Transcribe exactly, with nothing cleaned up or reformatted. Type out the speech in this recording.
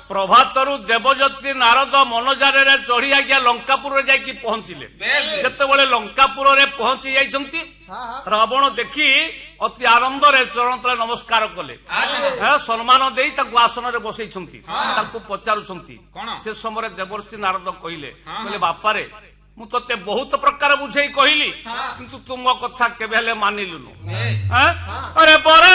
ପ୍ରଭାତରୁ ଦେବଜ୍ୟୋତି ନାରଦ ମନୋଜାରରେ ଚଢି ଆଜ୍ଞା ଲଙ୍କାପୁରରେ ଯାଇକି ପହଞ୍ଚିଲେ। ଯେତେବେଳେ ଲଙ୍କାପୁରରେ ପହଞ୍ଚି ଯାଇଛନ୍ତି ରାବଣ ଦେଖି ଅତି ଆନନ୍ଦରେ ଚରଣ ତଳେ ନମସ୍କାର କଲେ, ସମ୍ମାନ ଦେଇ ତାଙ୍କୁ ଆସନରେ ବସେଇଛନ୍ତି। ତାଙ୍କୁ ପଚାରୁଛନ୍ତି, ସେ ସମୟରେ ଦେବର୍ଷି ନାରଦ କହିଲେ କହିଲେ ବାପାରେ ମୁଁ ତତେ ବହୁତ ପ୍ରକାର ବୁଝେଇ କହିଲି, କିନ୍ତୁ ତୁ ମୋ କଥା କେବେ ହେଲେ ମାନିଲୁନୁ। ଆରେ